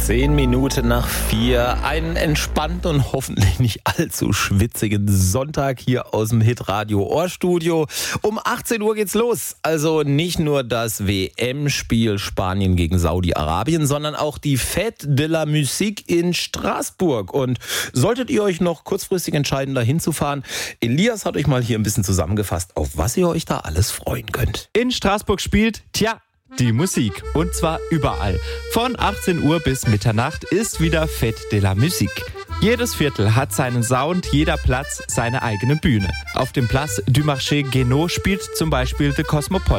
3:10. Einen entspannten und hoffentlich nicht allzu schwitzigen Sonntag hier aus dem Hitradio Ohrstudio. Um 18 Uhr geht's los. Also nicht nur das WM-Spiel Spanien gegen Saudi-Arabien, sondern auch die Fête de la Musique in Straßburg. Und solltet ihr euch noch kurzfristig entscheiden, da hinzufahren, Elias hat euch mal hier ein bisschen zusammengefasst, auf was ihr euch da alles freuen könnt. In Straßburg spielt, die Musik. Und zwar überall. Von 18 Uhr bis Mitternacht ist wieder Fête de la Musique. Jedes Viertel hat seinen Sound, jeder Platz seine eigene Bühne. Auf dem Place du Marché Guénot spielt zum Beispiel The Cosmopolitan.